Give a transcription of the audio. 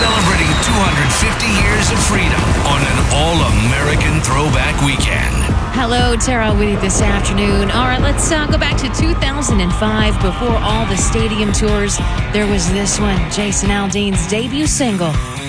celebrating 250 years of freedom on an all-American throwback weekend. Hello, Tara with you this afternoon. All right, let's go back to 2005. Before all the stadium tours, there was this one, Jason Aldean's debut single,